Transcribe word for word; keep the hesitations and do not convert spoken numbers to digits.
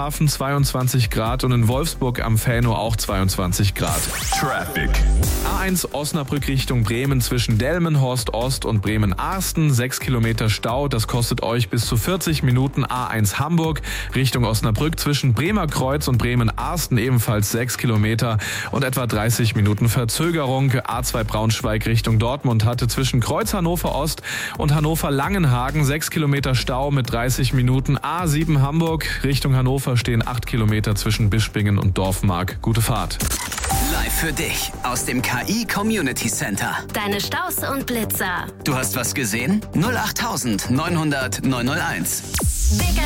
Bremerhaven zweiundzwanzig Grad und in Wolfsburg am Fähno auch zweiundzwanzig Grad. Traffic. A eins Osnabrück Richtung Bremen zwischen Delmenhorst Ost und Bremen-Arsten. sechs Kilometer Stau, das kostet euch bis zu vierzig Minuten. A eins Hamburg Richtung Osnabrück zwischen Bremerkreuz und Bremen-Arsten ebenfalls sechs Kilometer und etwa dreißig Minuten Verzögerung. A zwei Braunschweig Richtung Dortmund hatte zwischen Kreuz Hannover Ost und Hannover Langenhagen sechs Kilometer Stau mit dreißig Minuten. A sieben Hamburg Richtung Hannover stehen acht Kilometer zwischen Bispingen und Dorfmark. Gute Fahrt. Live für dich aus dem K I Community Center. Deine Staus und Blitzer. Du hast was gesehen? null acht neun null null neun null eins.